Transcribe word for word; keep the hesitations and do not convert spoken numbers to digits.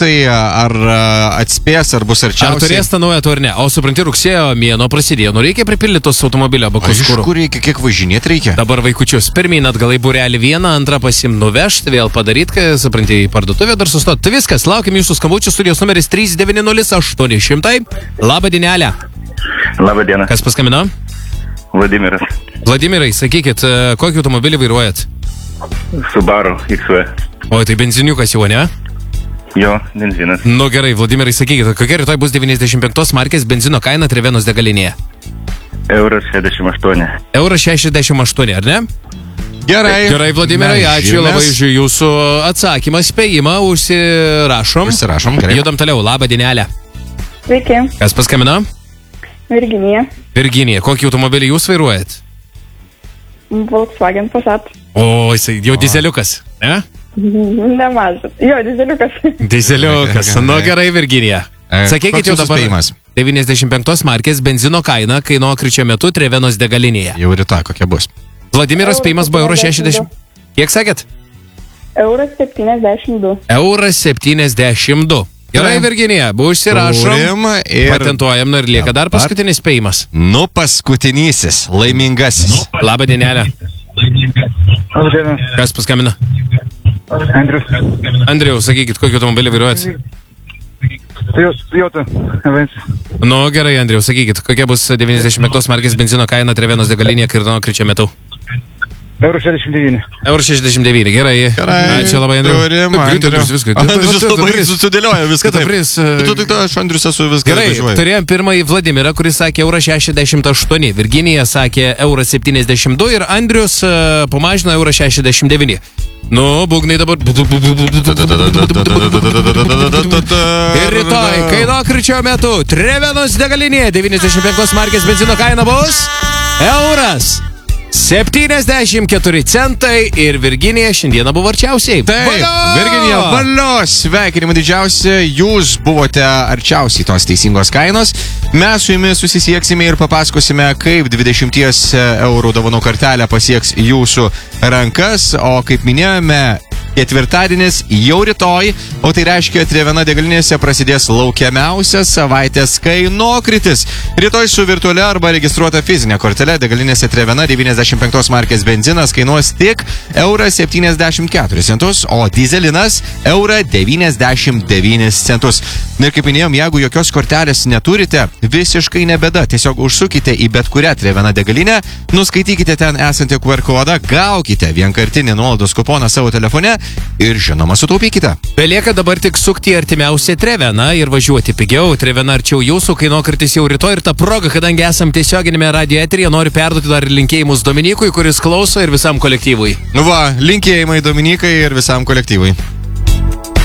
klausytojai, ar atspės, ar bus arčiausiai. Ar turės tą naują to ar ne? O supranti, rugsėjo mėnuo prasidėjo. Nu reikia pripildyti tos automobilio bakus. Iš kur reikia, kiek važinėti reikia? Dabar vaikučius pirmyn atgalai burelį vieną, antrą pasim nuvežti, vėl padaryti, kai, supranti, į parduotuvę dar sustoti. Tai viskas, laukiam jūsų skambučių, studijos numeris trys devyni nulis aštuoni šimtai. Labą dienelę. Labą dieną. Kas paskambino? Vladimiras. Vladimirai, sakykit, kokį automobilį vairuojat? Subaru X V. O, tai benziniukas jau, ne? Jo, benzinas. Nu gerai, Vladimirai, sakykit, kokia rytoj bus devyniasdešimt penktos markės benzino kaina Trevenos degalinėje? Euras šešiasdešimt aštuoni. Euras šešiasdešimt aštuoni, ar ne? Gerai. Gerai, Vladimirai, ačiū labai už jūsų atsakymą, spėjimą, užsirašom. Užsirašom, gerai. Judam toliau, labą dienelę. Sveiki. Kas paskambino? Virginija. Virginija, kokį automobilį jūs vairuojat? Volkswagen Passat. O, jisai jau dizeliukas, ne? Nemažas. Jo, dizeliukas. Dizeliukas, nu gerai, Virginija. Sakykit jau dabar devyniasdešimt penktos markės benzino kaina kaino kričio metu Trevenos degalinėje. Jau rytoj kokia bus? Vladimiras spėjimas buvo euro šešiasdešimt. Kiek sakėt? Euras septyniasdešimt du. Euras septyniasdešimt du. Gerai, Virginija, buvo užsirašom, ir... patentuojam, nu ir lieka dar paskutinis spėjimas. Nu, paskutinysis, laimingasis. Labą dienelę. Labą dieną. Kas paskambina? Andrius. Andriau, sakykit, kokį automobilį vairuojat? Toyota Avensis. Nu, gerai, Andriau, sakykit, kokia bus devyniasdešimt penktos markės benzino kaina Trevenos degalinėje kaino kričio metu? Euras šešiasdešimt devyni. Euras šešiasdešimt devyni, gerai. Gerai. Ačiū labai, Andriau. Turim, Andrius viską. Andrius labai sudėlioja viską. Tu tik aš, Andrius, esu viską. Gerai, turėjom pirmąjį Vladimirą, kuris sakė euras šešiasdešimt aštuoni. Virginija sakė euras septyniasdešimt du ir Andrius pamažino euras šešiasdešimt devyni. Nu, būgnai dabar. Ir rytoj, kaino kričio metu, Trevenos degalinėje devyniasdešimt penktos markės benzino kaina bus euras septyniasdešimt keturi centai ir Virginija šiandieną buvo arčiausiai. Taip, valio! Virginija, valio, sveikinimai didžiausia, jūs buvote arčiausiai tos teisingos kainos. Mes su jumis susisieksime ir papasakosime, kaip dvidešimt eurų dovanų kortelė pasieks jūsų rankas, o kaip minėjome, ketvirtadienis jau rytoj, o tai reiškia, Trevena degalinėse prasidės laukiamiausias savaitės kainokritis. Rytoj su virtualia arba registruota fizinė kortelė degalinėse Trevena devyniasdešimt penktos markės benzinas kainuos tik euras septyniasdešimt keturis centus, o dizelinas eurą devyniasdešimt devynis centus. Ir kaip minėjom, jeigu jokios kortelės neturite, visiškai nebėda. Tiesiog užsukite į bet kurią Trevena degalinę, nuskaitykite ten esantį Q R kodą, gaukite vienkartinį nuolaidos kuponą savo telefone ir žinoma sutaupykite. Belieka dabar tik sukti artimiausią Treveną ir važiuoti pigiau. Trevena arčiau jūsų, kainokritis jau rytoj ir ta proga, kadangi esam tiesioginėme radio eteryje, noriu perduoti dar linkėjimus Dominikui, kuris klauso ir visam kolektyvui. Nu va, linkėjimai Dominikai ir visam kolektyvui.